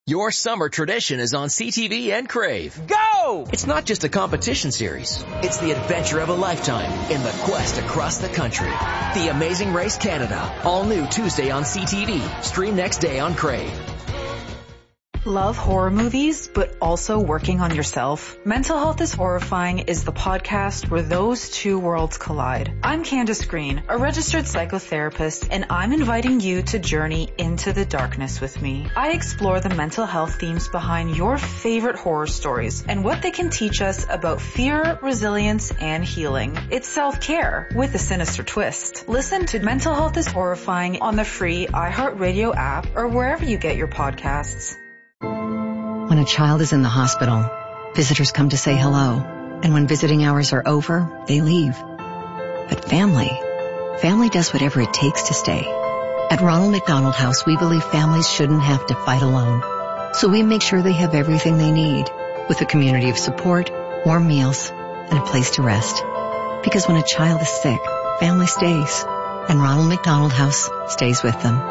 Your summer tradition is on CTV and Crave. Go! It's not just a competition series. It's the adventure of a lifetime in the quest across the country. The Amazing Race Canada. All new Tuesday on CTV. Stream next day on Crave. Love horror movies, but also working on yourself? Mental Health is Horrifying is the podcast where those two worlds collide. I'm Candace Green, a registered psychotherapist, and I'm inviting you to journey into the darkness with me. I explore the mental health themes behind your favorite horror stories and what they can teach us about fear, resilience, and healing. It's self-care with a sinister twist. Listen to Mental Health is Horrifying on the free iHeartRadio app or wherever you get your podcasts. When a child is in the hospital, visitors come to say hello. And when visiting hours are over, they leave. But family does whatever it takes to stay. At Ronald McDonald House, we believe families shouldn't have to fight alone. So we make sure they have everything they need, with a community of support, warm meals, and a place to rest. Because when a child is sick, family stays. And Ronald McDonald House stays with them.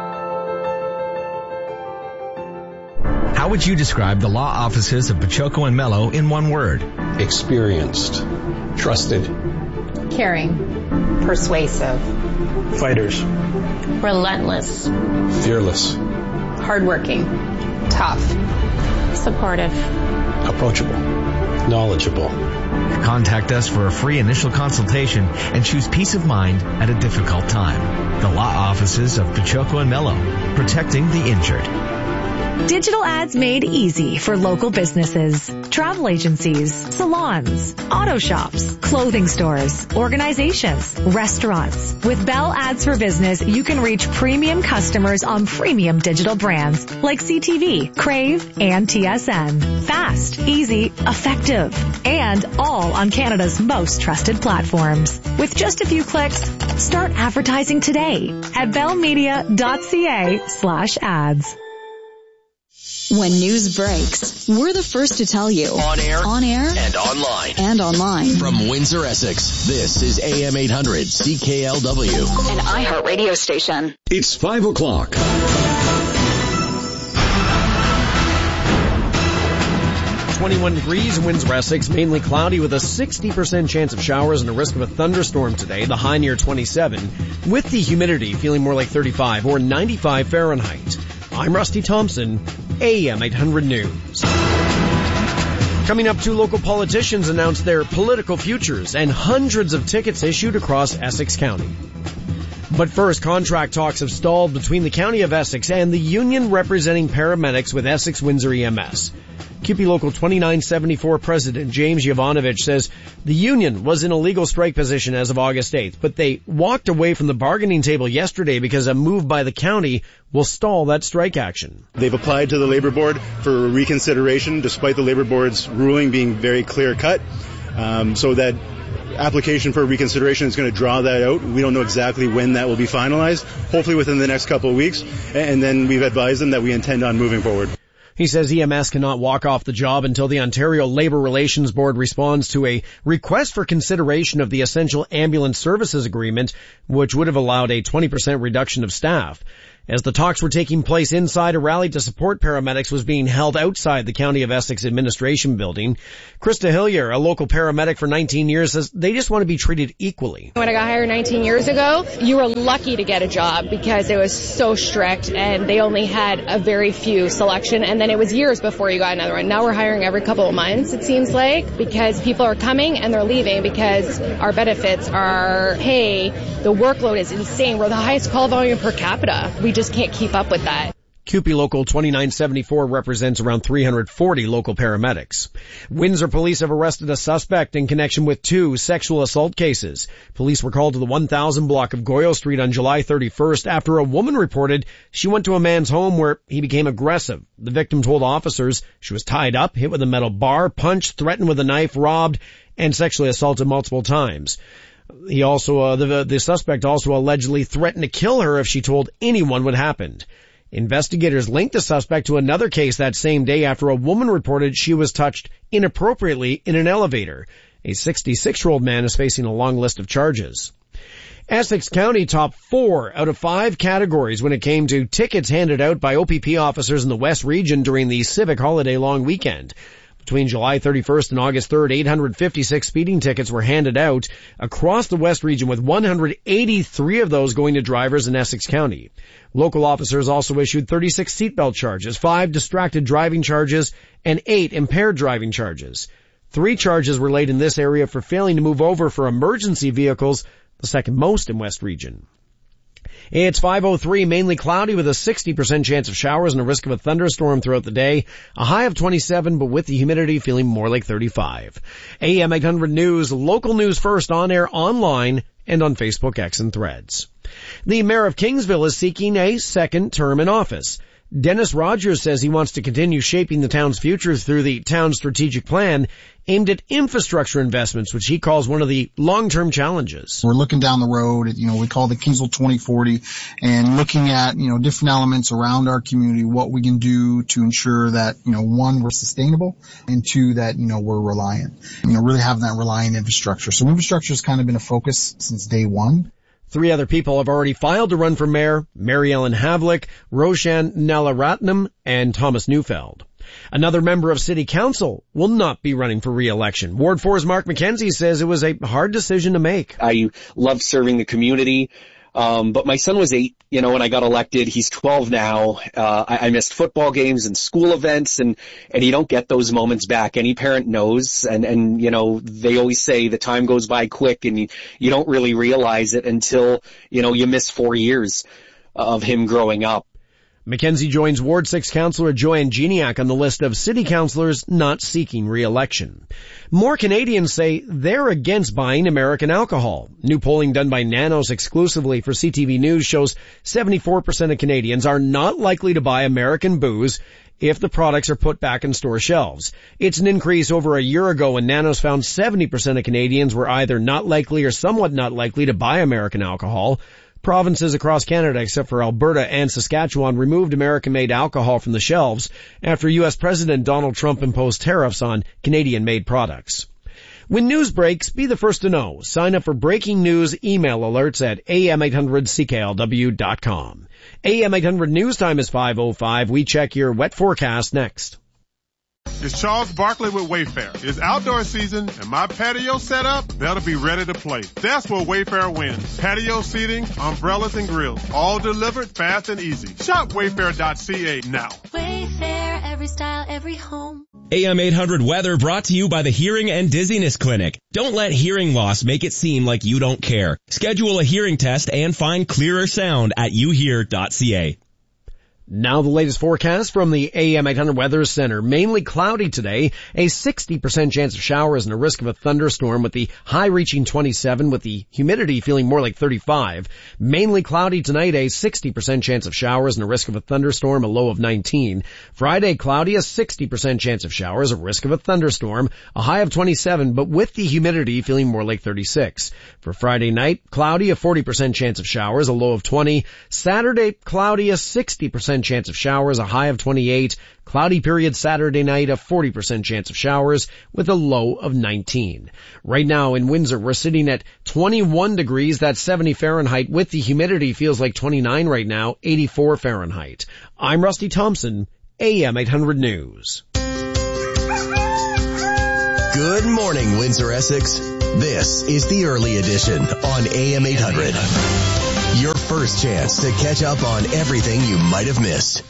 How would you describe the law offices of Pachoco and Mello in one word? Experienced. Trusted. Caring. Persuasive. Fighters. Relentless. Fearless. Hardworking. Tough. Supportive. Approachable. Knowledgeable. Contact us for a free initial consultation and choose peace of mind at a difficult time. The law offices of Pachoco and Mello, protecting the injured. Digital ads made easy for local businesses, travel agencies, salons, auto shops, clothing stores, organizations, restaurants. With Bell Ads for Business, you can reach premium customers on premium digital brands like CTV, Crave, and TSN. Fast, easy, effective, and all on Canada's most trusted platforms. With just a few clicks, start advertising today at bellmedia.ca/ads. When news breaks, we're the first to tell you. On air, and online. From Windsor, Essex, this is AM 800 CKLW. An iHeartRadio station. It's 5 o'clock. 21 degrees in Windsor, Essex, mainly cloudy with a 60% chance of showers and a risk of a thunderstorm today, the high near 27, with the humidity feeling more like 35 or 95 Fahrenheit. I'm Rusty Thompson, AM 800 News. Coming up, 2 local politicians announced their political futures and hundreds of tickets issued across Essex County. But first, contract talks have stalled between the County of Essex and the union representing paramedics with Essex Windsor EMS. QP Local 2974 President James Jovanovich says the union was in a legal strike position as of August 8th, but they walked away from the bargaining table yesterday because a move by the county will stall that strike action. They've applied to the Labor Board for reconsideration, despite the Labor Board's ruling being very clear-cut. So that application for reconsideration is going to draw that out. We don't know exactly when that will be finalized, hopefully within the next couple of weeks. And then we've advised them that we intend on moving forward. He says EMS cannot walk off the job until the Ontario Labour Relations Board responds to a request for consideration of the Essential Ambulance Services Agreement, which would have allowed a 20% reduction of staff. As the talks were taking place inside, a rally to support paramedics was being held outside the County of Essex Administration Building. Krista Hillier, a local paramedic for 19 years, says they just want to be treated equally. When I got hired 19 years ago, you were lucky to get a job because it was so strict and they only had a very few selection, and then it was years before you got another one. Now we're hiring every couple of months, it seems like, because people are coming and they're leaving because our benefits, our pay, the workload is insane. We're the highest call volume per capita. We just can't keep up with that. QP Local 2974 represents around 340 local paramedics. Windsor police have arrested a suspect in connection with 2 sexual assault cases. Police were called to the 1000 block of Goyle Street on July 31st after a woman reported she went to a man's home where he became aggressive. The victim told officers she was tied up, hit with a metal bar, punched, threatened with a knife, robbed, and sexually assaulted multiple times. He also, the suspect also allegedly threatened to kill her if she told anyone what happened. Investigators linked the suspect to another case that same day after a woman reported she was touched inappropriately in an elevator. A 66-year-old man is facing a long list of charges. Essex County topped 4 out of 5 categories when it came to tickets handed out by OPP officers in the West Region during the civic holiday long weekend. Between July 31st and August 3rd, 856 speeding tickets were handed out across the West Region, with 183 of those going to drivers in Essex County. Local officers also issued 36 seatbelt charges, 5 distracted driving charges, and 8 impaired driving charges. 3 charges were laid in this area for failing to move over for emergency vehicles, the second most in West Region. It's 5:03, mainly cloudy with a 60% chance of showers and a risk of a thunderstorm throughout the day. A high of 27, but with the humidity feeling more like 35. AM 800 News, local news first, on air, online, and on Facebook, X, and Threads. The mayor of Kingsville is seeking a second term in office. Dennis Rogers says he wants to continue shaping the town's future through the town's strategic plan aimed at infrastructure investments, which he calls one of the long-term challenges. We're looking down the road at, we call the Kingsville 2040, and looking at, different elements around our community, what we can do to ensure that, 1, we're sustainable, and 2, that, we're reliant. Really having that reliant infrastructure. So infrastructure has kind of been a focus since day one. 3 other people have already filed to run for mayor: Mary Ellen Havlick, Roshan Nalaratnam, and Thomas Neufeld. Another member of City Council will not be running for re-election. Ward 4's Mark McKenzie says it was a hard decision to make. I love serving the community. But my son was 8, when I got elected. He's 12 now. I missed football games and school events, and you don't get those moments back. Any parent knows, and they always say the time goes by quick, and you don't really realize it until, you miss 4 years of him growing up. McKenzie joins Ward 6 Councillor Joanne Geniak on the list of city councillors not seeking re-election. More Canadians say they're against buying American alcohol. New polling done by Nanos exclusively for CTV News shows 74% of Canadians are not likely to buy American booze if the products are put back in store shelves. It's an increase over a year ago when Nanos found 70% of Canadians were either not likely or somewhat not likely to buy American alcohol. Provinces across Canada, except for Alberta and Saskatchewan, removed American-made alcohol from the shelves after U.S. President Donald Trump imposed tariffs on Canadian-made products. When news breaks, be the first to know. Sign up for breaking news email alerts at am800cklw.com. AM 800 news time is 5:05. We check your wet forecast next. It's Charles Barkley with Wayfair. It's outdoor season, and my patio setup better be ready to play. That's where Wayfair wins. Patio seating, umbrellas, and grills, all delivered fast and easy. Shop wayfair.ca now. Wayfair, every style, every home. AM 800 weather brought to you by the Hearing and Dizziness Clinic. Don't let hearing loss make it seem like you don't care. Schedule a hearing test and find clearer sound at youhear.ca. Now the latest forecast from the AM 800 Weather Center. Mainly cloudy today, a 60% chance of showers and a risk of a thunderstorm, with the high reaching 27, with the humidity feeling more like 35. Mainly cloudy tonight, a 60% chance of showers and a risk of a thunderstorm, a low of 19. Friday, cloudy, a 60% chance of showers, a risk of a thunderstorm, a high of 27, but with the humidity feeling more like 36. For Friday night, cloudy, a 40% chance of showers, a low of 20. Saturday, cloudy, a 60% chance of showers, a high of 28. Cloudy period Saturday night, a 40% chance of showers with a low of 19. Right now in Windsor, we're sitting at 21 degrees. That's 70 Fahrenheit. With the humidity feels like 29 right now, 84 Fahrenheit. I'm Rusty Thompson, AM 800 News. Good morning, Windsor, Essex. This is the early edition on AM 800. Your first chance to catch up on everything you might have missed.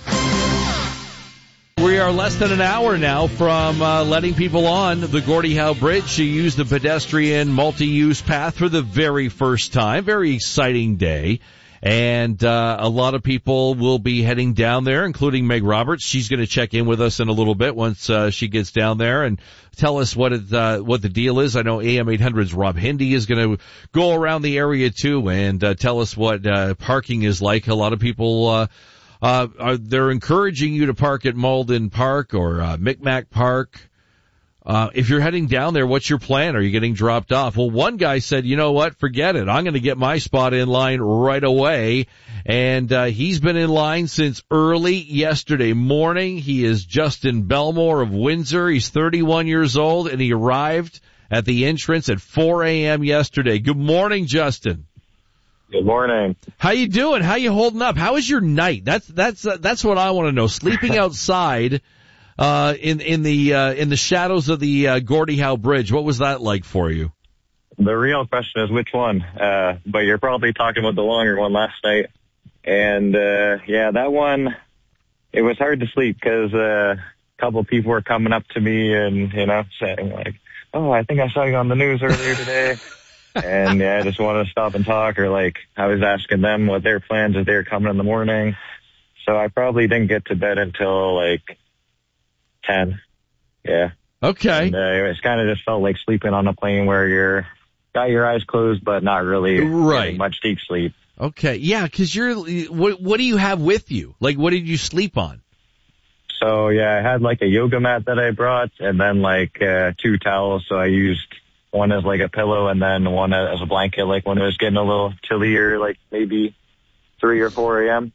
We are less than an hour now from letting people on the Gordie Howe Bridge to use the pedestrian multi-use path for the very first time. Very exciting day. And a lot of people will be heading down there, including Meg Roberts. She's going to check in with us in a little bit once she gets down there and tell us what the deal is. I know AM 800's Rob Hindy is going to go around the area too and tell us what parking is like. A lot of people they're encouraging you to park at Malden Park or Micmac Park. If you're heading down there, what's your plan? Are you getting dropped off? Well, one guy said, you know what, forget it. I'm going to get my spot in line right away. And he's been in line since early yesterday morning. He is Justin Belmore of Windsor. He's 31 years old, and he arrived at the entrance at 4 a.m. yesterday. Good morning, Justin. Good morning. How you doing? How you holding up? How was your night? That's what I want to know. Sleeping outside, in the shadows of the Gordie Howe Bridge. What was that like for you? The real question is which one? But you're probably talking about the longer one last night. And, that one, it was hard to sleep because, a couple of people were coming up to me and, saying like, oh, I think I saw you on the news earlier today. And I just wanted to stop and talk, or like I was asking them what their plans if they were coming in the morning. So I probably didn't get to bed until like 10. Yeah. Okay. And, it's kind of just felt like sleeping on a plane where you're got your eyes closed, but not really getting much deep sleep. Okay. Yeah. Cause what do you have with you? Like, what did you sleep on? So I had like a yoga mat that I brought, and then like 2 towels. So I used one as like a pillow and then one as a blanket, like when it was getting a little chillier, like maybe 3 or 4 a.m.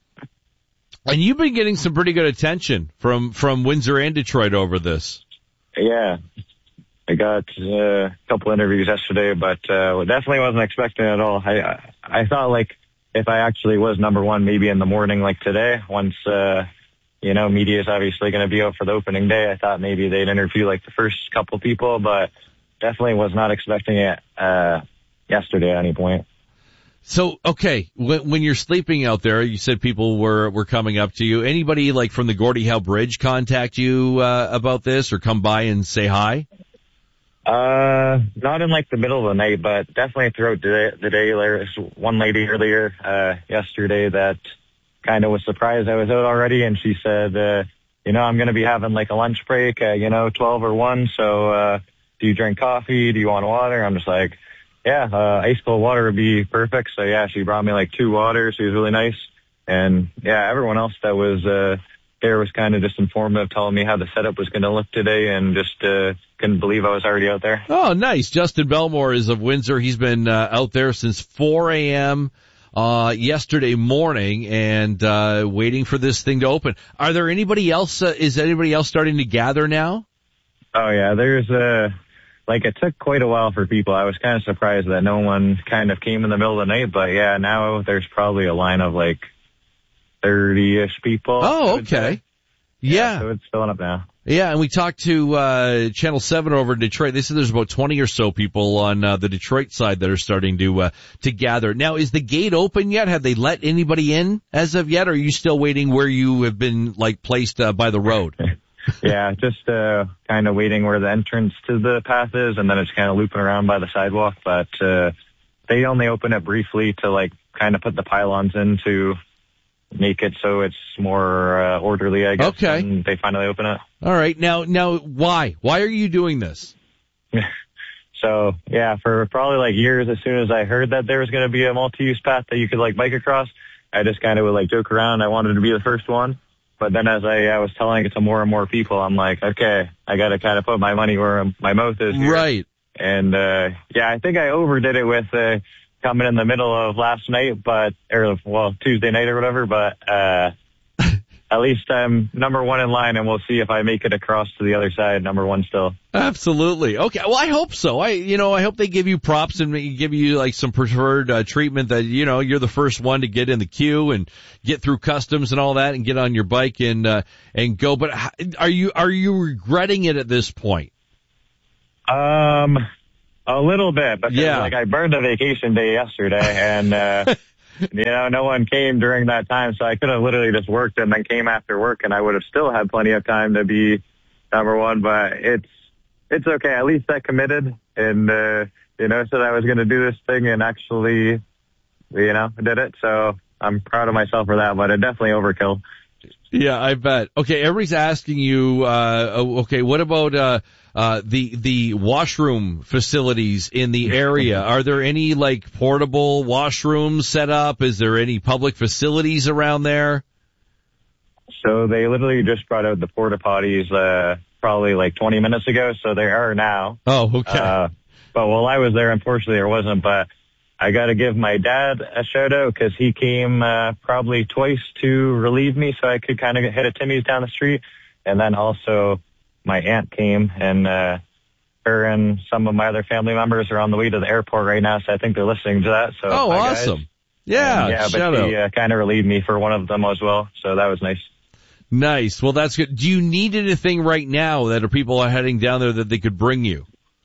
And you've been getting some pretty good attention from Windsor and Detroit over this. Yeah. I got a couple interviews yesterday, but definitely wasn't expecting it at all. I thought like if I actually was number one, maybe in the morning like today, once, media is obviously going to be out for the opening day, I thought maybe they'd interview like the first couple people, but definitely was not expecting it yesterday at any point. So, okay, when you're sleeping out there, you said people were coming up to you. Anybody like from the Gordie Howe Bridge contact you about this or come by and say hi? Not in like the middle of the night, but definitely throughout the day. There was one lady earlier yesterday that kind of was surprised I was out already, and she said, I'm going to be having like a lunch break at 12 or 1, so do you drink coffee? Do you want water? I'm just like, ice cold water would be perfect. So she brought me like 2 waters. She was really nice. And everyone else that was there was kind of just informative, telling me how the setup was going to look today, and just couldn't believe I was already out there. Oh, nice. Justin Belmore is of Windsor. He's been out there since 4 a.m. Yesterday morning and waiting for this thing to open. Are there anybody else? Is anybody else starting to gather now? Oh yeah, there's it took quite a while for people. I was kind of surprised that no one kind of came in the middle of the night, but now there's probably a line of like 30-ish people. Oh, okay. Yeah. So it's filling up now. Yeah, and we talked to Channel 7 over in Detroit. They said there's about 20 or so people on the Detroit side that are starting to gather. Now, is the gate open yet? Have they let anybody in as of yet, or are you still waiting where you have been placed by the road? Just kind of waiting where the entrance to the path is, and then it's kind of looping around by the sidewalk. But they only open it briefly to kind of put the pylons in to make it so it's more orderly, I guess. Okay. And they finally open it. All right. Now, why? Why are you doing this? So, for probably years, as soon as I heard that there was going to be a multi-use path that you could bike across, I just kind of would joke around. I wanted to be the first one. But then as I was telling it to more and more people, I'm like, okay, I got to kind of put my money where my mouth is here. Right. And, I think I overdid it with coming in the middle of last night, Tuesday night or whatever. But at least I'm number one in line, and we'll see if I make it across to the other side, number one still. Absolutely. Okay. Well, I hope so. I hope they give you props and give you some preferred treatment that, you're the first one to get in the queue and get through customs and all that and get on your bike and go. But are you regretting it at this point? A little bit, because I burned a vacation day yesterday, and no one came during that time, so I could have literally just worked and then came after work, and I would have still had plenty of time to be number one. But it's okay. At least I committed, and said I was going to do this thing, and actually, did it. So I'm proud of myself for that. But it definitely overkill. Yeah, I bet. Okay, everybody's asking you. What about the washroom facilities in the area? Are there any portable washrooms set up? Is there any public facilities around there? So they literally just brought out the porta potties probably 20 minutes ago. So there are now. Oh, okay. But while I was there, unfortunately, there wasn't. But I got to give my dad a shout out because he came probably twice to relieve me, so I could kind of hit a Timmy's down the street, and then also my aunt came and her and some of my other family members are on the way to the airport right now, so I think they're listening to that. So, oh, hi, awesome. Guys. Yeah, but she kind of relieved me for one of them as well, so that was nice. Nice. Well, that's good. Do you need anything right now that people are heading down there that they could bring you?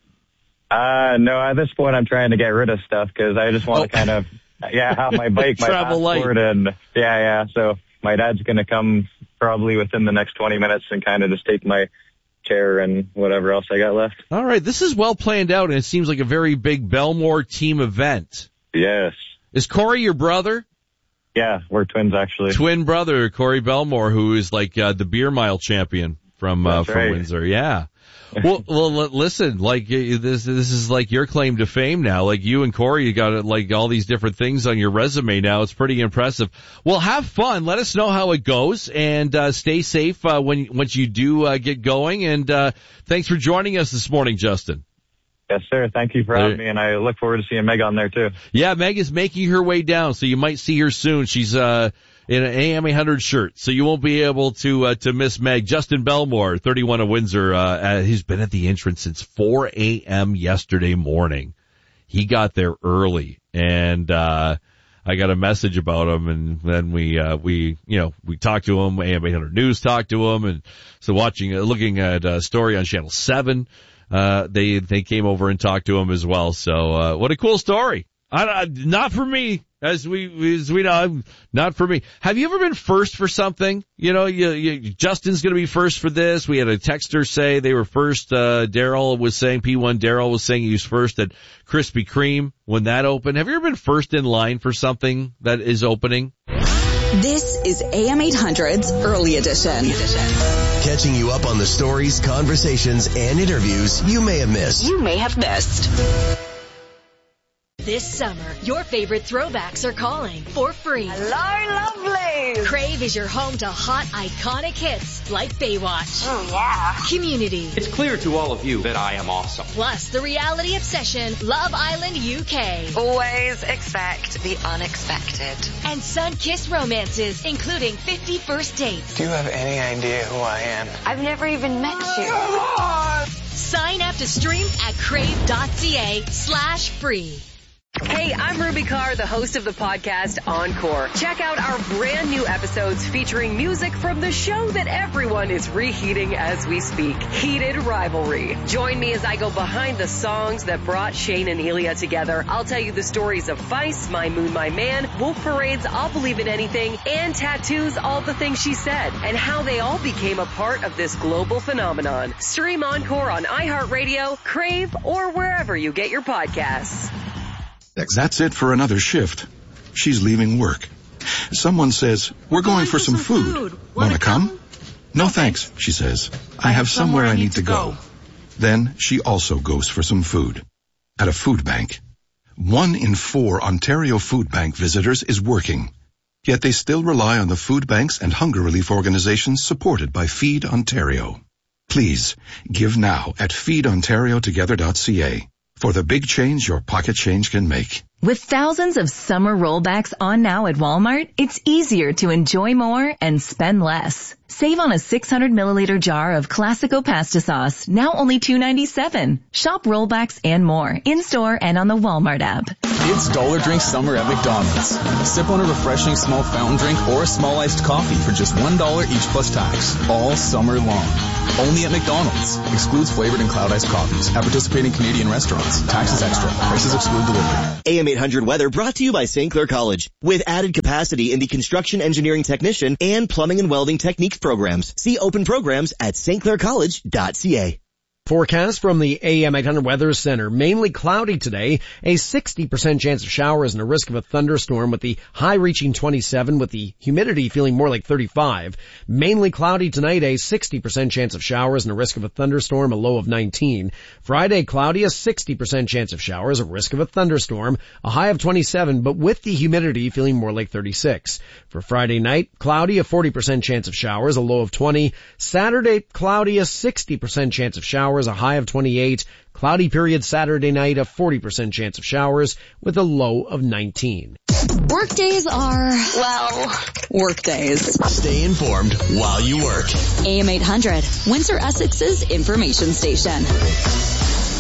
No, at this point I'm trying to get rid of stuff because I just want to kind of, have my bike, my Travel passport, light. and so my dad's going to come probably within the next 20 minutes and kind of just take my chair and whatever else I got left. All right. This is well planned out, and it seems like a very big Belmore team event. Yes. Is Corey your brother? Yeah, we're twins actually. Twin brother, Corey Belmore, who is like the beer mile champion from right. Windsor. Yeah. Well, listen, like this is like your claim to fame now. Like you and Corey, you got like all these different things on your resume now. It's pretty impressive. Well, have fun. Let us know how it goes, and stay safe once you do get going. And thanks for joining us this morning, Justin. Yes, sir. Thank you for having me, and I look forward to seeing Meg on there, too. Yeah, Meg is making her way down, so you might see her soon. She's in an AM 800 shirt, so you won't be able to miss Meg. Justin Belmore, 31 of Windsor, he's been at the entrance since 4 a.m. yesterday morning. He got there early, and I got a message about him, and then we talked to him. AM 800 News talked to him, and so looking at a story on Channel 7. They came over and talked to him as well. So, what a cool story. Not for me, as we know, not for me. Have you ever been first for something? Justin's gonna be first for this. We had a texter say they were first. Daryl was saying, P1 Daryl was saying he was first at Krispy Kreme when that opened. Have you ever been first in line for something that is opening? This is AM 800's Early Edition. Catching you up on the stories, conversations, and interviews you may have missed. This summer, your favorite throwbacks are calling for free. Hello, lovely. Crave is your home to hot, iconic hits like Baywatch. Oh, yeah. Community. It's clear to all of you that I am awesome. Plus, the reality obsession, Love Island UK. Always expect the unexpected. And sun-kissed romances, including 50 First Dates. Do you have any idea who I am? I've never even met you. Sign up to stream at crave.ca/free. Hey, I'm Ruby Carr, the host of the podcast Encore. Check out our brand new episodes featuring music from the show that everyone is reheating as we speak, Heated Rivalry. Join me as I go behind the songs that brought Shane and Elia together. I'll tell you the stories of Feist, My Moon, My Man, Wolf Parade's I'll Believe in Anything, and Tattoo's All the Things She Said, and how they all became a part of this global phenomenon. Stream Encore on iHeartRadio, Crave, or wherever you get your podcasts. That's it for another shift. She's leaving work. Someone says, we're going for some food. Wanna come? No thanks, she says. I have somewhere I need to go. Then she also goes for some food. At a food bank. 1 in 4 Ontario Food Bank visitors is working. Yet they still rely on the food banks and hunger relief organizations supported by Feed Ontario. Please, give now at feedontariotogether.ca. For the big change your pocket change can make. With thousands of summer rollbacks on now at Walmart, it's easier to enjoy more and spend less. Save on a 600 milliliter jar of Classico pasta sauce, now only $2.97. Shop rollbacks and more, in-store and on the Walmart app. It's Dollar Drink Summer at McDonald's. Sip on a refreshing small fountain drink or a small iced coffee for just $1 each plus tax, all summer long. Only at McDonald's. Excludes flavored and cloud iced coffees at participating Canadian restaurants. Taxes extra. Prices exclude delivery. AM 800 weather brought to you by St. Clair College. With added capacity in the construction engineering technician and plumbing and welding techniques programs. See open programs at stclaircollege.ca. Forecast from the AM 800 Weather Center. Mainly cloudy today, a 60% chance of showers and a risk of a thunderstorm with the high reaching 27 with the humidity feeling more like 35. Mainly cloudy tonight, a 60% chance of showers and a risk of a thunderstorm, a low of 19. Friday, cloudy, a 60% chance of showers, a risk of a thunderstorm, a high of 27, but with the humidity feeling more like 36. For Friday night, cloudy, a 40% chance of showers, a low of 20. Saturday, cloudy, a 60% chance of showers, a high of 28. Cloudy period Saturday night, a 40% chance of showers with a low of 19. Workdays are, well, workdays. Stay informed while you work. AM 800, Windsor Essex's information station.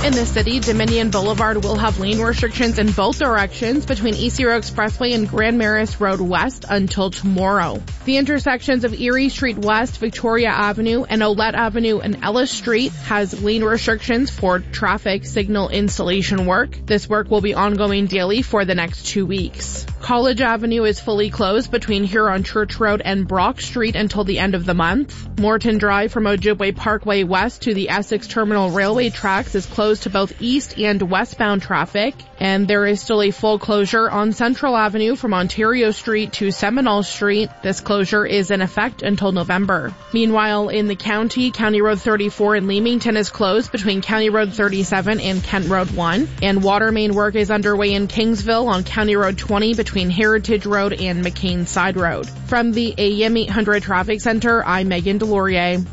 In the city, Dominion Boulevard will have lane restrictions in both directions between East Hero Expressway and Grand Maris Road West until tomorrow. The intersections of Erie Street West, Victoria Avenue, and Olette Avenue and Ellis Street has lane restrictions for traffic signal installation work. This work will be ongoing daily for the next 2 weeks. College Avenue is fully closed between Huron Church Road and Brock Street until the end of the month. Morton Drive from Ojibwe Parkway West to the Essex Terminal Railway tracks is closed to both east and westbound traffic, and there is still a full closure on Central Avenue from Ontario Street to Seminole Street. This closure is in effect until November. Meanwhile, in the County Road 34 in Leamington is closed between County Road 37 and Kent Road 1, and water main work is underway in Kingsville on County Road 20 between Heritage Road and McCain Side Road. From the AM 800 Traffic Center, I'm Megan Delorier.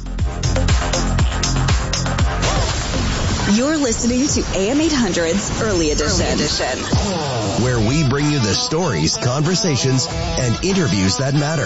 You're listening to AM 800's Early Edition, where we bring you the stories, conversations, and interviews that matter.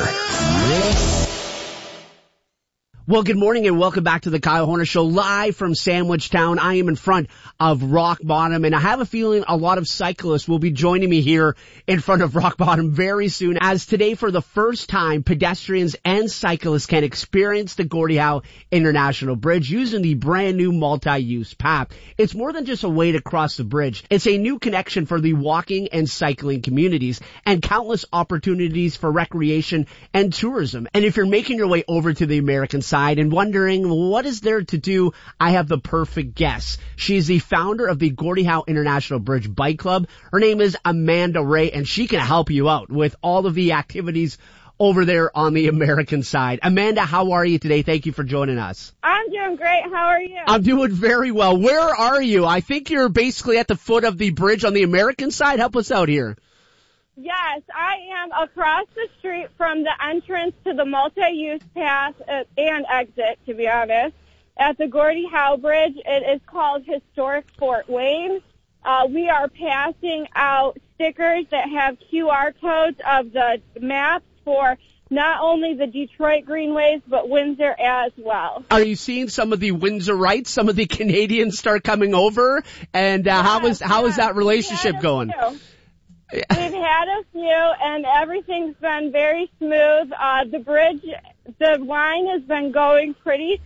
Well, good morning and welcome back to the Kyle Horner Show live from Sandwich Town. I am in front of Rock Bottom, and I have a feeling a lot of cyclists will be joining me here in front of Rock Bottom very soon, as today for the first time pedestrians and cyclists can experience the Gordie Howe International Bridge using the brand new multi-use path. It's more than just a way to cross the bridge. It's a new connection for the walking and cycling communities and countless opportunities for recreation and tourism. And if you're making your way over to the American side and wondering what is there to do, I have the perfect guest. She's the founder of the Gordie Howe International Bridge Bike Club. Her name is Amanda Ray, and she can help you out with all of the activities over there on the American side. Amanda, how are you today? Thank you for joining us. I'm doing great. How are you? I'm doing very well. Where are you? I think you're basically at the foot of the bridge on the American side. Help us out here. Yes, I am across the street from the entrance to the multi-use path and exit, to be honest, at the Gordie Howe Bridge. It is called Historic Fort Wayne. We are passing out stickers that have QR codes of the maps for not only the Detroit Greenways, but Windsor as well. Are you seeing some of the Windsorites, some of the Canadians start coming over? And how is that relationship going? We've had a few, and everything's been very smooth. The bridge, the line has been going pretty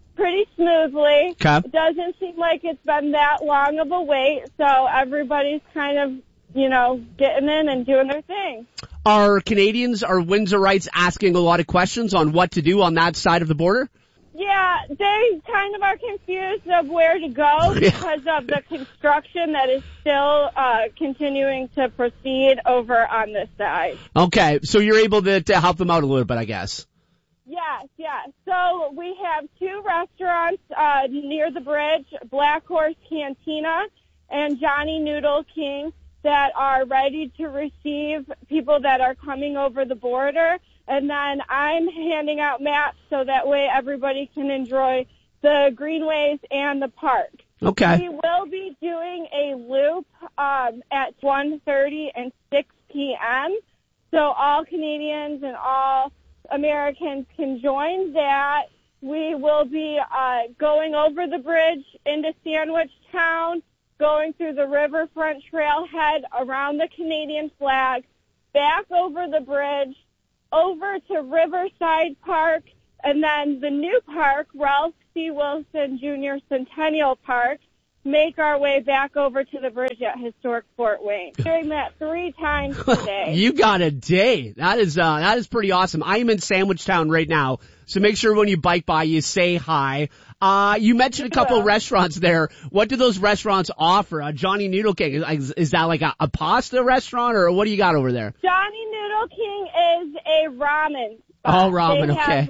smoothly. Okay. It doesn't seem like it's been that long of a wait, so everybody's kind of, getting in and doing their thing. Are Canadians, are Windsorites asking a lot of questions on what to do on that side of the border? Yeah, they kind of are confused of where to go because of the construction that is still continuing to proceed over on this side. Okay, so you're able to help them out a little bit, I guess. Yes. So we have two restaurants near the bridge, Black Horse Cantina and Johnny Noodle King, that are ready to receive people that are coming over the border. And then I'm handing out maps so that way everybody can enjoy the greenways and the park. Okay. We will be doing a loop at 1:30 and 6 p.m. So all Canadians and all Americans can join that. We will be going over the bridge into Sandwich Town, going through the Riverfront Trailhead around the Canadian flag, back over the bridge, over to Riverside Park, and then the new park, Ralph C. Wilson Jr. Centennial Park, make our way back over to the bridge at Historic Fort Wayne. Doing that 3 times today. You got a day. That is pretty awesome. I am in Sandwich Town right now, so make sure when you bike by you say hi. You mentioned a couple of restaurants there. What do those restaurants offer? Johnny Noodle King, is that like a pasta restaurant, or what do you got over there? Johnny Noodle King is a ramen spot. Oh, ramen, they have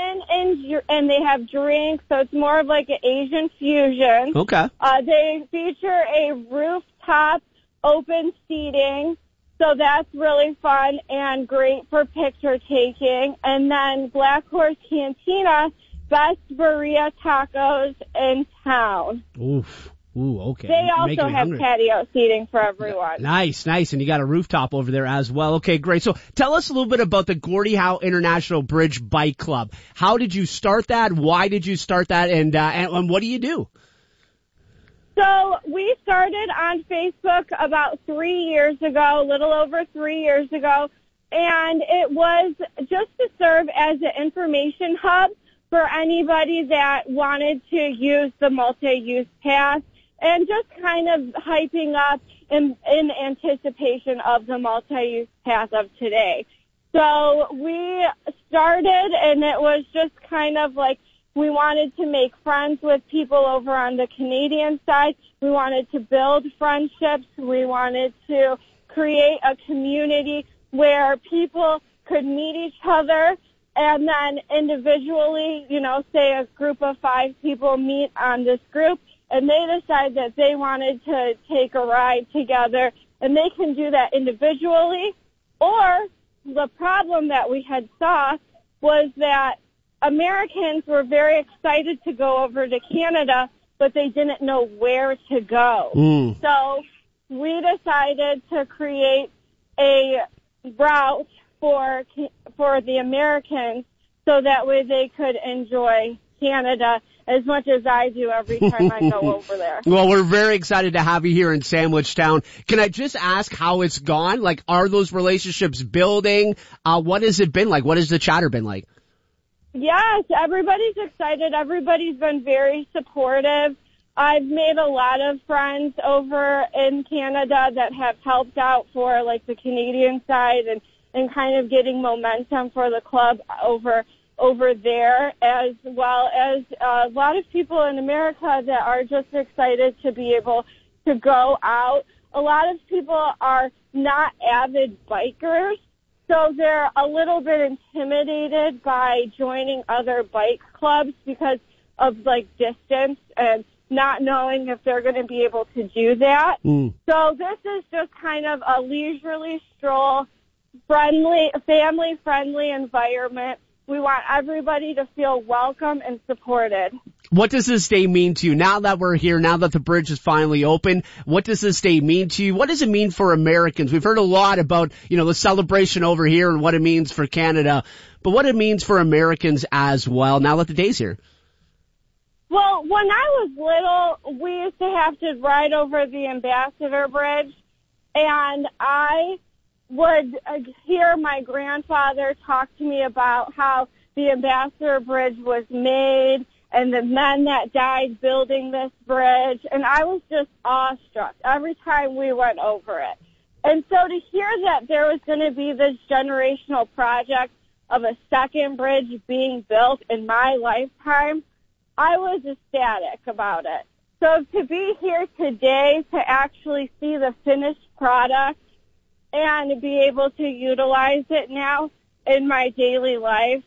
ramen and they have drinks, so it's more of like an Asian fusion. Okay. They feature a rooftop open seating, so that's really fun and great for picture taking. And then Black Horse Cantina, best burrito tacos in town. Oof. Ooh, okay. They also have patio seating for everyone. Nice. And you got a rooftop over there as well. Okay, great. So tell us a little bit about the Gordie Howe International Bridge Bike Club. How did you start that? Why did you start that? And what do you do? So we started on Facebook about 3 years ago, a little over 3 years ago, and it was just to serve as an information hub for anybody that wanted to use the multi-use pass and just kind of hyping up in anticipation of the multi-use pass of today. So we started, and it was just kind of like we wanted to make friends with people over on the Canadian side. We wanted to build friendships. We wanted to create a community where people could meet each other, and then individually, say a group of 5 people meet on this group, and they decide that they wanted to take a ride together, and they can do that individually. Or the problem that we had saw was that Americans were very excited to go over to Canada, but they didn't know where to go. So we decided to create a route for the Americans so that way they could enjoy Canada as much as I do every time I go over there. Well, we're very excited to have you here in Sandwich Town. Can I just ask how it's gone? Like, are those relationships building? What has it been like? What has the chatter been like? Yes, everybody's excited. Everybody's been very supportive. I've made a lot of friends over in Canada that have helped out for like the Canadian side and kind of getting momentum for the club over there, as well as a lot of people in America that are just excited to be able to go out. A lot of people are not avid bikers, so they're a little bit intimidated by joining other bike clubs because of like distance and not knowing if they're going to be able to do that. So this is just kind of a leisurely stroll, friendly, family-friendly environment. We want everybody to feel welcome and supported. What does this day mean to you? Now that we're here, now that the bridge is finally open, what does this day mean to you? What does it mean for Americans? We've heard a lot about, the celebration over here and what it means for Canada, but what it means for Americans as well now that the day's here. Well, when I was little, we used to have to ride over the Ambassador Bridge, and I would hear my grandfather talk to me about how the Ambassador Bridge was made and the men that died building this bridge, and I was just awestruck every time we went over it. And so to hear that there was going to be this generational project of a second bridge being built in my lifetime, I was ecstatic about it. So to be here today to actually see the finished product and be able to utilize it now in my daily life,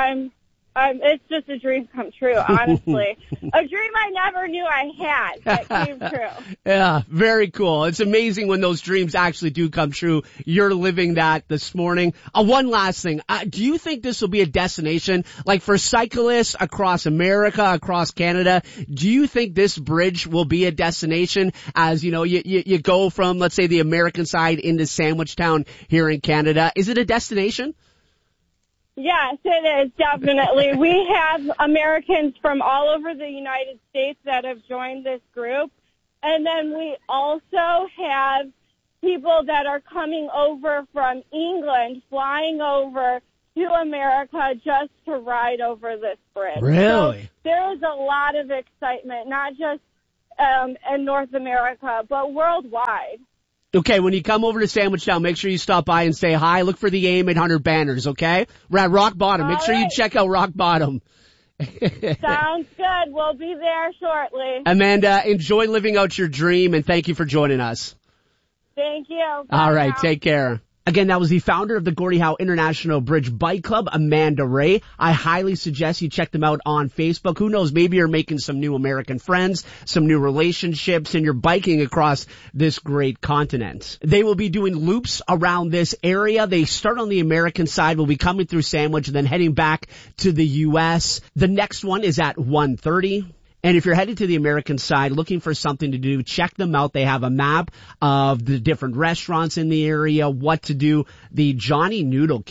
it's just a dream come true, honestly. A dream I never knew I had that came true. Yeah, very cool. It's amazing when those dreams actually do come true. You're living that this morning. One last thing. Do you think this will be a destination, like for cyclists across America, across Canada? Do you think this bridge will be a destination as, you go from, let's say, the American side into Sandwich Town here in Canada? Is it a destination? Yes, it is, definitely. We have Americans from all over the United States that have joined this group. And then we also have people that are coming over from England, flying over to America just to ride over this bridge. Really? So there is a lot of excitement, not just in North America, but worldwide. Okay, when you come over to Sandwich Town, make sure you stop by and say hi. Look for the AM 800 banners, okay? We're at Rock Bottom. Make sure you check out Rock Bottom. Sounds good. We'll be there shortly. Amanda, enjoy living out your dream, and thank you for joining us. Thank you. Bye All right, now. take care. Again, that was the founder of the Gordie Howe International Bridge Bike Club, Amanda Ray. I highly suggest you check them out on Facebook. Who knows, maybe you're making some new American friends, some new relationships, and you're biking across this great continent. They will be doing loops around this area. They start on the American side, will be coming through Sandwich, and then heading back to the U.S. The next one is at 1:30. And if you're headed to the American side looking for something to do, check them out. They have a map of the different restaurants in the area, what to do. The Johnny Noodle King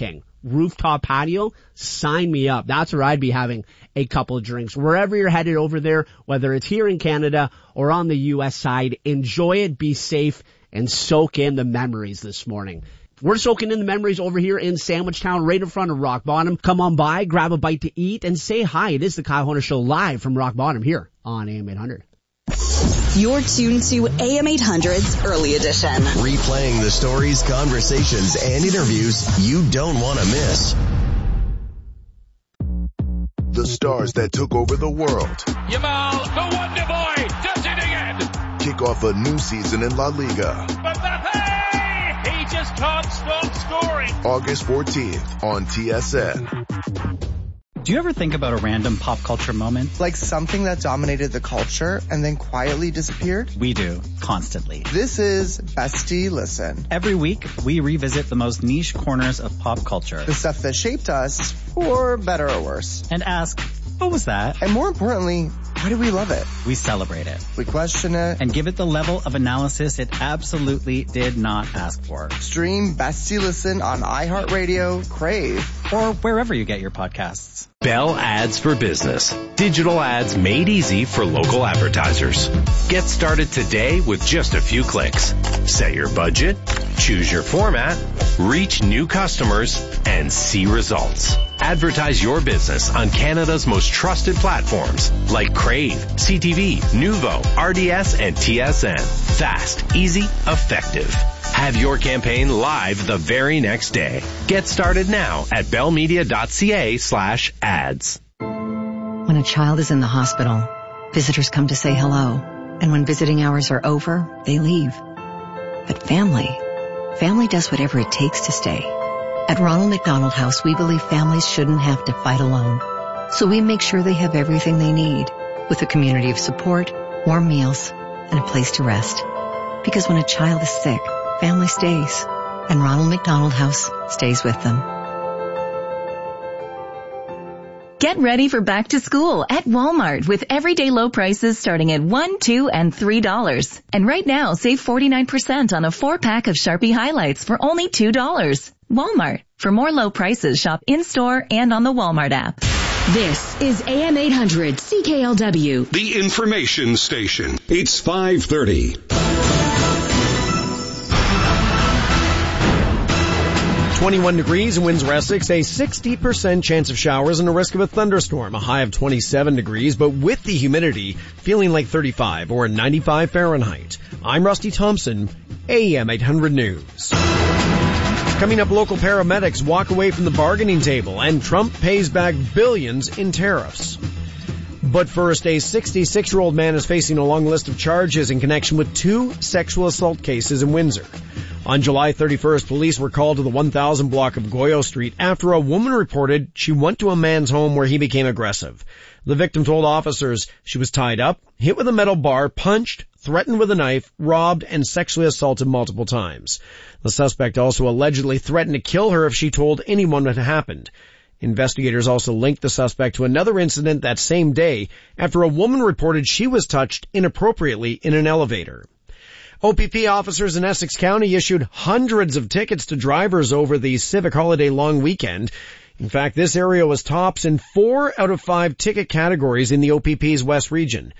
rooftop patio, sign me up. That's where I'd be having a couple of drinks. Wherever you're headed over there, whether it's here in Canada or on the U.S. side, enjoy it, be safe, and soak in the memories this morning. We're soaking in the memories over here in Sandwich Town, right in front of Rock Bottom. Come on by, grab a bite to eat, and say hi. It is the Kyle Horner Show live from Rock Bottom here on AM 800. You're tuned to AM 800's Early Edition. Replaying the stories, conversations, and interviews you don't want to miss. The stars that took over the world. Yamal, the Wonder Boy, does it again. Kick off a new season in La Liga. Mbappe! He just can't stop scoring. August 14th on TSN. Do you ever think about a random pop culture moment? Like something that dominated the culture and then quietly disappeared? We do, constantly. This is Bestie Listen. Every week, we revisit the most niche corners of pop culture. The stuff that shaped us, for better or worse. And ask, what was that? And more importantly, why do we love it? We celebrate it. We question it. And give it the level of analysis it absolutely did not ask for. Stream Bestie Listen on iHeartRadio, Crave, or wherever you get your podcasts. Bell Ads for Business. Digital ads made easy for local advertisers. Get started today with just a few clicks. Set your budget, choose your format, reach new customers, and see results. Advertise your business on Canada's most trusted platforms like Crave, CTV, Nuvo, RDS, and TSN. Fast, easy, effective. Have your campaign live the very next day. Get started now at bellmedia.ca/ads. When a child is in the hospital, visitors come to say hello. And when visiting hours are over, they leave. But family does whatever it takes to stay. At Ronald McDonald House, we believe families shouldn't have to fight alone. So we make sure they have everything they need, with a community of support, warm meals, and a place to rest. Because when a child is sick, family stays, and Ronald McDonald House stays with them. Get ready for back to school at Walmart with everyday low prices starting at $1, $2, and $3. And right now, save 49% on a 4-pack of Sharpie highlights for only $2. Walmart. For more low prices, shop in-store and on the Walmart app. This is AM 800 CKLW. The information station. It's 5:30. 21 degrees in Windsor, Essex, a 60% chance of showers and a risk of a thunderstorm, a high of 27 degrees, but with the humidity, feeling like 35 or 95 Fahrenheit. I'm Rusty Thompson, AM 800 News. Coming up, local paramedics walk away from the bargaining table and Trump pays back billions in tariffs. But first, a 66-year-old man is facing a long list of charges in connection with 2 sexual assault cases in Windsor. On July 31st, police were called to the 1000 block of Goyo Street after a woman reported she went to a man's home where he became aggressive. The victim told officers she was tied up, hit with a metal bar, punched, threatened with a knife, robbed, and sexually assaulted multiple times. The suspect also allegedly threatened to kill her if she told anyone what had happened. Investigators also linked the suspect to another incident that same day after a woman reported she was touched inappropriately in an elevator. OPP officers in Essex County issued hundreds of tickets to drivers over the civic holiday long weekend. In fact, this area was tops in 4 out of 5 ticket categories in the OPP's West region.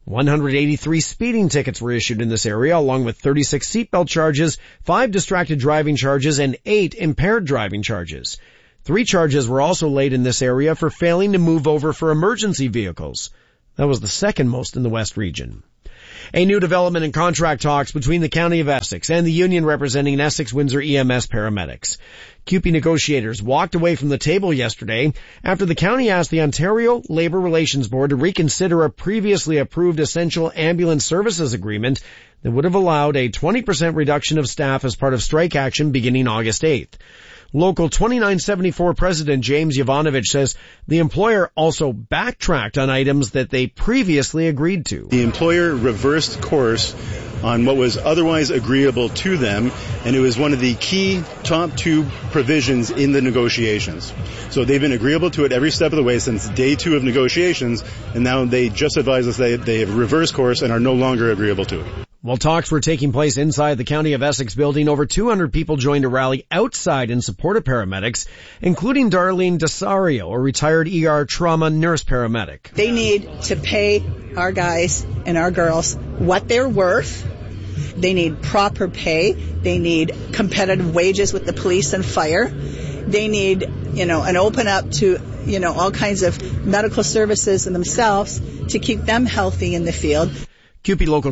183 speeding tickets were issued in this area, along with 36 seatbelt charges, 5 distracted driving charges, and 8 impaired driving charges. 3 charges were also laid in this area for failing to move over for emergency vehicles. That was the second most in the West region. A new development in contract talks between the County of Essex and the union representing Essex-Windsor EMS paramedics. CUPE negotiators walked away from the table yesterday after the county asked the Ontario Labour Relations Board to reconsider a previously approved essential ambulance services agreement that would have allowed a 20% reduction of staff as part of strike action beginning August 8th. Local 2974 President James Yovanovich says the employer also backtracked on items that they previously agreed to. The employer reversed course on what was otherwise agreeable to them, and it was one of the key top 2 provisions in the negotiations. So they've been agreeable to it every step of the way since day 2 of negotiations, and now they just advise us they have reversed course and are no longer agreeable to it. While talks were taking place inside the County of Essex building, over 200 people joined a rally outside in support of paramedics, including Darlene Desario, a retired ER trauma nurse paramedic. They need to pay our guys and our girls what they're worth. They need proper pay. They need competitive wages with the police and fire. They need, an open up to, all kinds of medical services in themselves to keep them healthy in the field. CUPE Local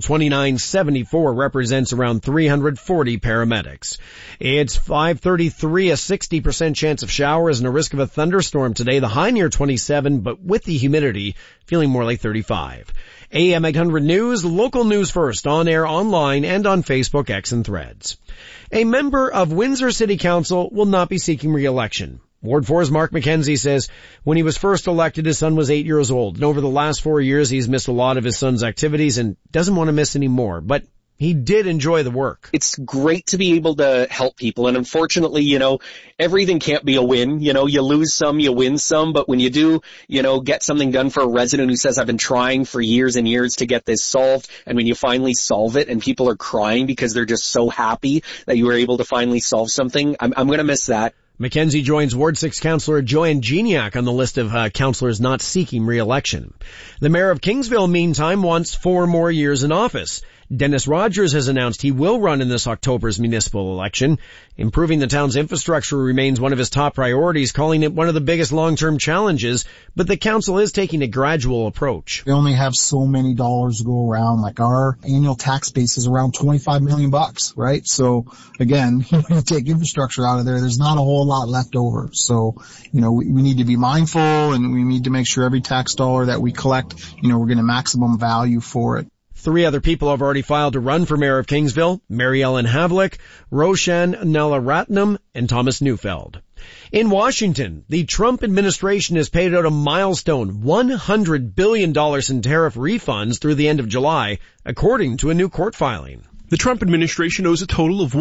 2974 represents around 340 paramedics. It's 5:33, a 60% chance of showers and a risk of a thunderstorm today. The high near 27, but with the humidity, feeling more like 35. AM 800 News, local news first, on air, online, and on Facebook, X, and Threads. A member of Windsor City Council will not be seeking re-election. Ward 4's Mark McKenzie says when he was first elected, his son was 8 years old. And over the last 4 years, he's missed a lot of his son's activities and doesn't want to miss any more. But he did enjoy the work. It's great to be able to help people. And unfortunately, everything can't be a win. You lose some, you win some. But when you do, get something done for a resident who says, I've been trying for years and years to get this solved. And when you finally solve it and people are crying because they're just so happy that you were able to finally solve something, I'm going to miss that. McKenzie joins Ward 6 Councillor Joanne Geniak on the list of councillors not seeking re-election. The mayor of Kingsville, meantime, wants 4 more years in office. Dennis Rogers has announced he will run in this October's municipal election. Improving the town's infrastructure remains one of his top priorities, calling it one of the biggest long-term challenges, but the council is taking a gradual approach. We only have so many dollars to go around. Like our annual tax base is around $25 million, right? So again, you take infrastructure out of there, there's not a whole lot left over. So, we need to be mindful and we need to make sure every tax dollar that we collect, we're getting maximum value for it. 3 other people have already filed to run for mayor of Kingsville: Mary Ellen Havlick, Roshan Nalaratnam, and Thomas Neufeld. In Washington, the Trump administration has paid out a milestone $100 billion in tariff refunds through the end of July, according to a new court filing. The Trump administration owes a total of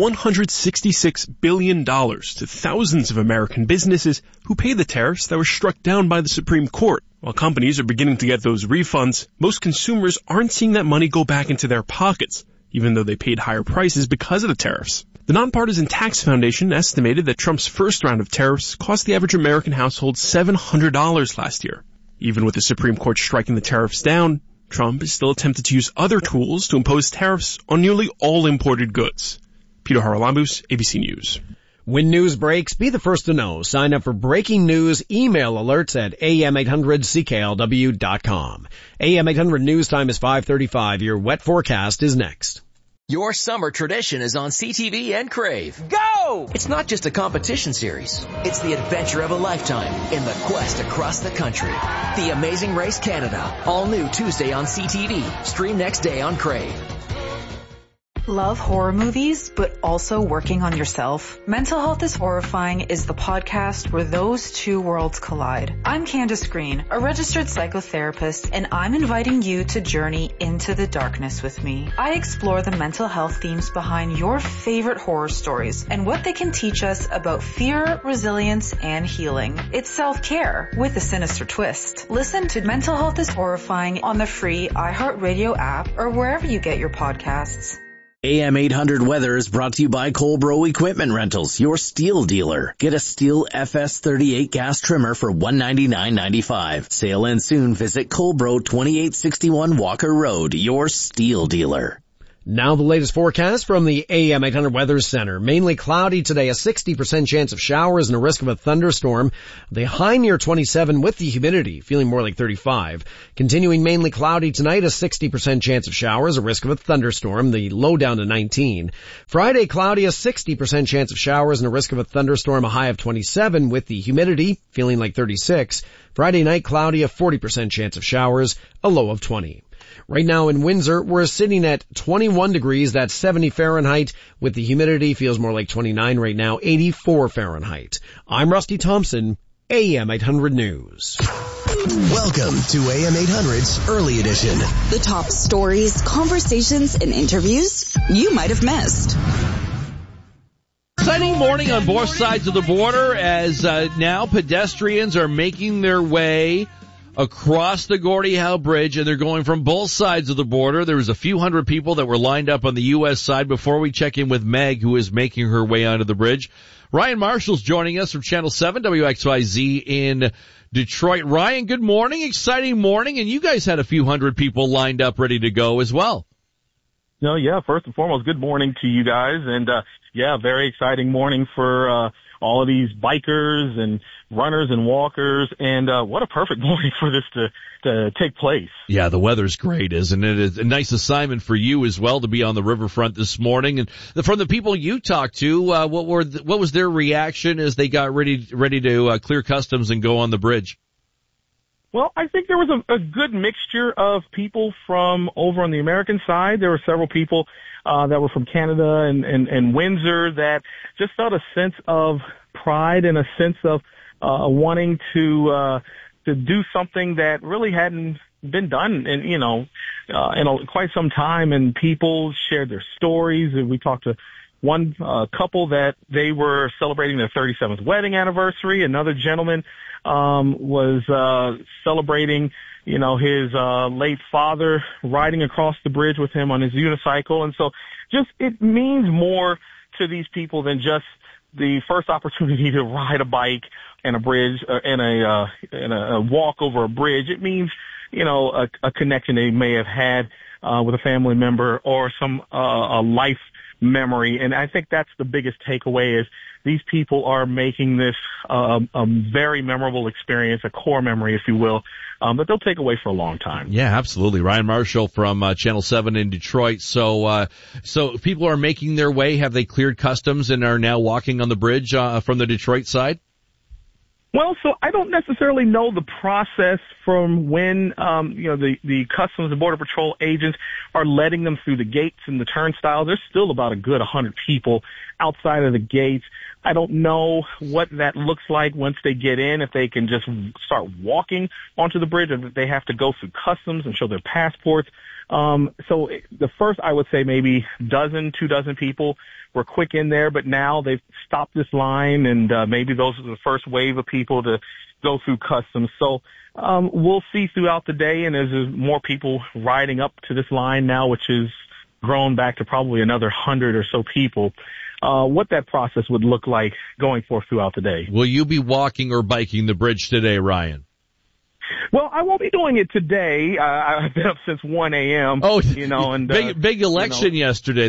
$166 billion to thousands of American businesses who paid the tariffs that were struck down by the Supreme Court. While companies are beginning to get those refunds, most consumers aren't seeing that money go back into their pockets, even though they paid higher prices because of the tariffs. The Nonpartisan Tax Foundation estimated that Trump's first round of tariffs cost the average American household $700 last year. Even with the Supreme Court striking the tariffs down, Trump is still attempted to use other tools to impose tariffs on nearly all imported goods. Peter Haralambous, ABC News. When news breaks, be the first to know. Sign up for breaking news email alerts at am800cklw.com. AM 800 news time is 5:35. Your wet forecast is next. Your summer tradition is on CTV and Crave. Go! It's not just a competition series. It's the adventure of a lifetime in the quest across the country. The Amazing Race Canada. All new Tuesday on CTV. Stream next day on Crave. Love horror movies, but also working on yourself? Mental Health is Horrifying is the podcast where those two worlds collide. I'm Candace Green, a registered psychotherapist, and I'm inviting you to journey into the darkness with me. I explore the mental health themes behind your favorite horror stories and what they can teach us about fear, resilience, and healing. It's self-care with a sinister twist. Listen to Mental Health is Horrifying on the free iHeartRadio app or wherever you get your podcasts. AM 800 weather is brought to you by Colbro Equipment Rentals, your steel dealer. Get a steel FS38 gas trimmer for $199.95. Sale ends soon. Visit Colbro 2861 Walker Road, your steel dealer. Now the latest forecast from the AM 800 Weather Center. Mainly cloudy today, a 60% chance of showers and a risk of a thunderstorm. The high near 27 with the humidity, feeling more like 35. Continuing mainly cloudy tonight, a 60% chance of showers, a risk of a thunderstorm. The low down to 19. Friday, cloudy, a 60% chance of showers and a risk of a thunderstorm, a high of 27 with the humidity, feeling like 36. Friday night, cloudy, a 40% chance of showers, a low of 20. Right now in Windsor, we're sitting at 21 degrees, that's 70 Fahrenheit, with the humidity feels more like 29 right now, 84 Fahrenheit. I'm Rusty Thompson, AM 800 News. Welcome to AM 800's Early Edition. The top stories, conversations, and interviews you might have missed. Sunny morning on both sides of the border as now pedestrians are making their way across the Gordie Howe Bridge, and they're going from both sides of the border. There was a few hundred people that were lined up on the U.S. side before we check in with Meg, who is making her way onto the bridge. Ryan Marshall's joining us from Channel 7 WXYZ in Detroit. Ryan, good morning. Exciting morning, and you guys had a few hundred people lined up ready to go as well. No, yeah, first and foremost, good morning to you guys, and very exciting morning for all of these bikers and runners and walkers, and what a perfect morning for this to take place. Yeah, the weather's great, isn't it? It's a nice assignment for you as well to be on the riverfront this morning. And from the people you talked to, what was their reaction as they got ready to clear customs and go on the bridge? Well, I think there was a good mixture of people from over on the American side. There were several people that were from Canada and Windsor that just felt a sense of pride and a sense of wanting to do something that really hadn't been done in quite some time. And people shared their stories. And we talked to one couple that they were celebrating their 37th wedding anniversary. Another gentleman was celebrating, his late father riding across the bridge with him on his unicycle. And so just it means more to these people than just the first opportunity to ride a bike and a bridge and a walk over a bridge. It means, a connection they may have had with a family member or some a life memory. And I think that's the biggest takeaway is these people are making this a very memorable experience, a core memory, if you will, that they'll take away for a long time. Yeah, absolutely. Ryan Marshall from Channel 7 in Detroit. So people are making their way. Have they cleared customs and are now walking on the bridge from the Detroit side? Well, so I don't necessarily know the process from when, the Customs and Border Patrol agents are letting them through the gates and the turnstiles. There's still about a good 100 people outside of the gates. I don't know what that looks like once they get in, if they can just start walking onto the bridge or if they have to go through customs and show their passports. So the first, I would say maybe 2 dozen people were quick in there, but now they've stopped this line and maybe those are the first wave of people to go through customs. So we'll see throughout the day, and there's more people riding up to this line now, which is grown back to probably another 100 or so people. What that process would look like going forth throughout the day. Will you be walking or biking the bridge today, Ryan? Well, I won't be doing it today. I've been up since 1 a.m. Oh, and big election yesterday.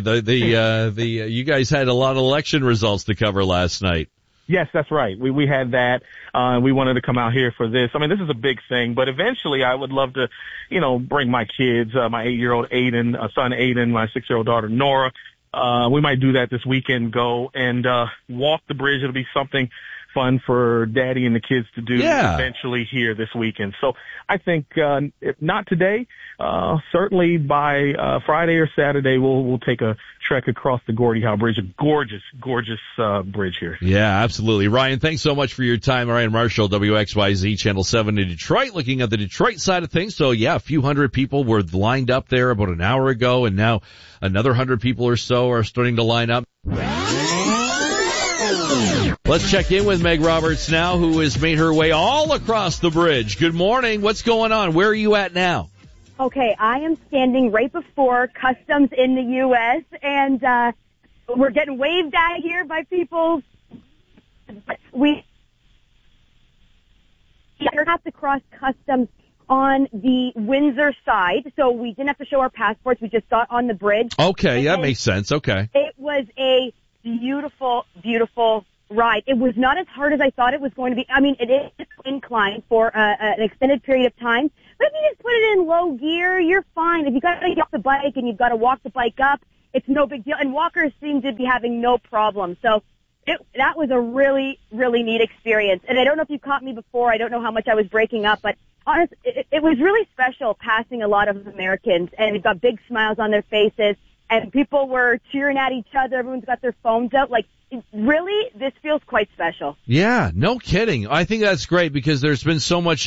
You guys had a lot of election results to cover last night. Yes, that's right. We had that. We wanted to come out here for this. I mean, this is a big thing, but eventually I would love to, bring my kids, my 8-year-old Aiden, son Aiden, my 6-year-old daughter Nora. We might do that this weekend, go and walk the bridge. It'll be something fun for Daddy and the kids to do eventually here this weekend. So I think, if not today, certainly by Friday or Saturday, we'll take a trek across the Gordie Howe Bridge, a gorgeous bridge here. Yeah, absolutely. Ryan, thanks so much for your time. Ryan Marshall, WXYZ Channel 7 in Detroit, looking at the Detroit side of things. So yeah, a few hundred people were lined up there about an hour ago, and now another 100 people or so are starting to line up. Let's check in with Meg Roberts now, who has made her way all across the bridge. Good morning. What's going on? Where are you at now? Okay, I am standing right before customs in the U.S., and we're getting waved at here by people. We have to cross customs on the Windsor side, so we didn't have to show our passports. We just got on the bridge. Okay, that makes sense. Okay. It was a beautiful, beautiful ride. It was not as hard as I thought it was going to be. I mean, it is inclined for an extended period of time, but if you just put it in low gear, you're fine. If you got to get off the bike and you've got to walk the bike up, it's no big deal. And walkers seem to be having no problem. So that was a really, really neat experience. And I don't know if you caught me before. I don't know how much I was breaking up, but honestly, it was really special passing a lot of Americans, and they've got big smiles on their faces. And people were cheering at each other. Everyone's got their phones out. Like, really, this feels quite special. Yeah, no kidding. I think that's great because there's been so much,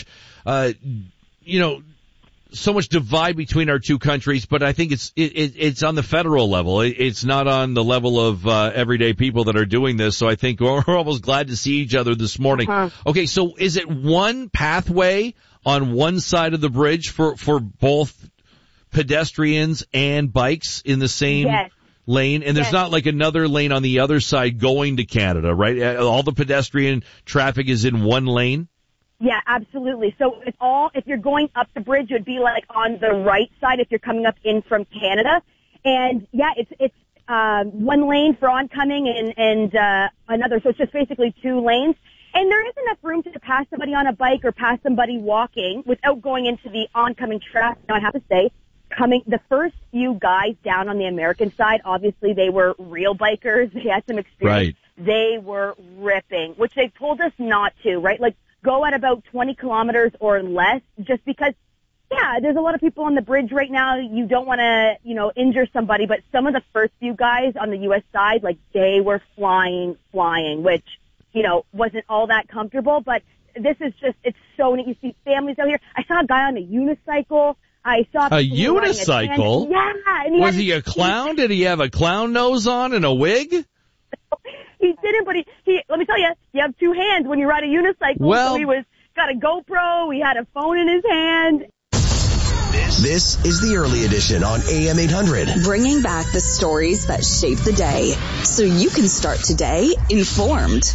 so much divide between our two countries. But I think it's on the federal level. It's not on the level of everyday people that are doing this. So I think we're almost glad to see each other this morning. Okay, so is it one pathway on one side of the bridge for both pedestrians and bikes in the same lane? And there's not like another lane on the other side going to Canada, right? All the pedestrian traffic is in one lane? Yeah, absolutely. So if you're going up the bridge, it would be like on the right side if you're coming up in from Canada. And yeah, it's one lane for oncoming and another. So it's just basically two lanes. And there isn't enough room to pass somebody on a bike or pass somebody walking without going into the oncoming traffic. Now, I have to say, the first few guys down on the American side, obviously they were real bikers. They had some experience. Right. They were ripping, which they told us not to, right? Like, go at about 20 kilometers or less, just because, yeah, there's a lot of people on the bridge right now. You don't want to, injure somebody, but some of the first few guys on the U.S. side, like, they were flying, which, wasn't all that comfortable, but this is just, it's so neat. You see families out here. I saw a guy on a unicycle. I saw a unicycle? Yeah. Was he a clown? Did he have a clown nose on and a wig? He didn't, but he let me tell you, you have two hands when you ride a unicycle. Well, so he got a GoPro, he had a phone in his hand. This is the early edition on AM 800. Bringing back the stories that shape the day so you can start today informed.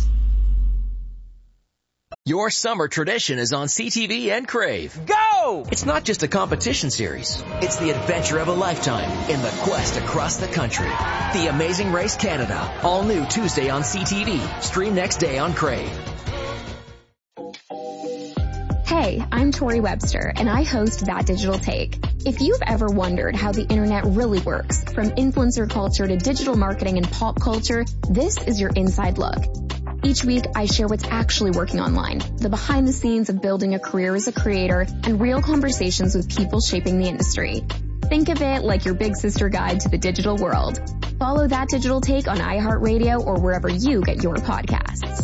Your summer tradition is on CTV and Crave. Go! It's not just a competition series. It's the adventure of a lifetime in the quest across the country. The Amazing Race Canada. All new Tuesday on CTV. Stream next day on Crave. Hey, I'm Tori Webster, and I host That Digital Take. If you've ever wondered how the internet really works, from influencer culture to digital marketing and pop culture, this is your inside look. Each week, I share what's actually working online, the behind the scenes of building a career as a creator, and real conversations with people shaping the industry. Think of it like your big sister guide to the digital world. Follow That Digital Take on iHeartRadio or wherever you get your podcasts.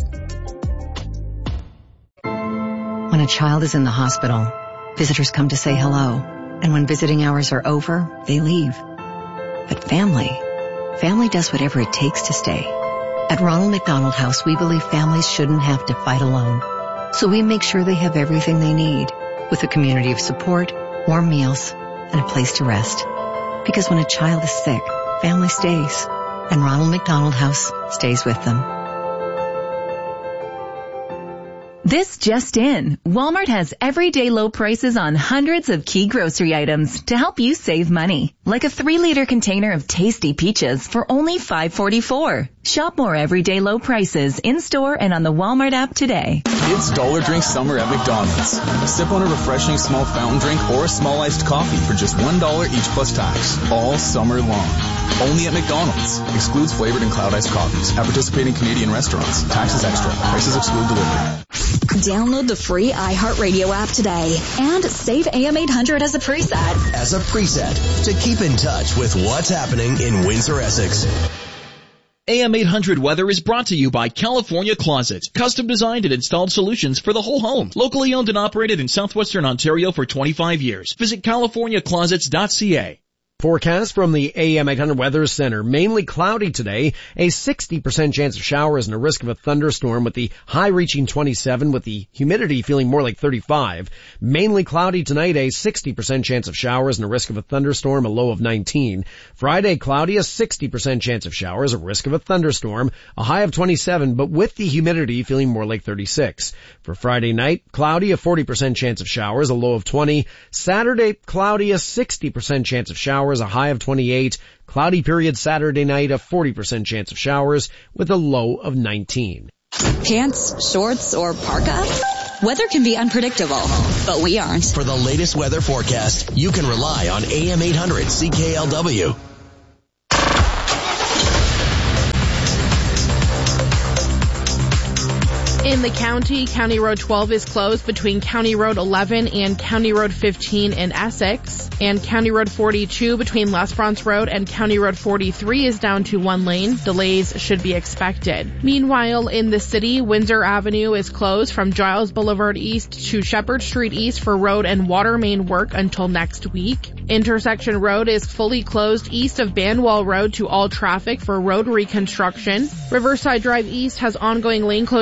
When a child is in the hospital, visitors come to say hello. And when visiting hours are over, they leave. But family does whatever it takes to stay. At Ronald McDonald House, we believe families shouldn't have to fight alone. So we make sure they have everything they need, with a community of support, warm meals, and a place to rest. Because when a child is sick, family stays. And Ronald McDonald House stays with them. This just in. Walmart has everyday low prices on hundreds of key grocery items to help you save money. Like a 3-liter container of tasty peaches for only $5.44. Shop more everyday low prices in-store and on the Walmart app today. It's Dollar Drink Summer at McDonald's. Sip on a refreshing small fountain drink or a small iced coffee for just $1 each plus tax. All summer long. Only at McDonald's. Excludes flavored and cloud iced coffees. At participating Canadian restaurants. Taxes extra. Prices exclude delivery. Download the free iHeartRadio app today and save AM 800 as a preset. As a preset to keep in touch with what's happening in Windsor, Essex. AM 800 weather is brought to you by California Closet. Custom designed and installed solutions for the whole home. Locally owned and operated in southwestern Ontario for 25 years. Visit CaliforniaClosets.ca. Forecast from the AM 800 Weather Center. Mainly cloudy today, a 60% chance of showers and a risk of a thunderstorm with the high reaching 27 with the humidity feeling more like 35. Mainly cloudy tonight, a 60% chance of showers and a risk of a thunderstorm, a low of 19. Friday, cloudy, a 60% chance of showers, a risk of a thunderstorm, a high of 27, but with the humidity feeling more like 36. For Friday night, cloudy, a 40% chance of showers, a low of 20. Saturday, cloudy, a 60% chance of showers, a high of 28. Cloudy period Saturday night, a 40% chance of showers with a low of 19. Pants, shorts, or parka? Weather can be unpredictable, but we aren't. For the latest weather forecast, you can rely on AM 800 CKLW. In the County Road 12 is closed between County Road 11 and County Road 15 in Essex. And County Road 42 between L'Esperance Road and County Road 43 is down to 1 lane. Delays should be expected. Meanwhile, in the city, Windsor Avenue is closed from Giles Boulevard East to Shepherd Street East for road and water main work until next week. Intersection Road is fully closed east of Banwell Road to all traffic for road reconstruction. Riverside Drive East has ongoing lane closure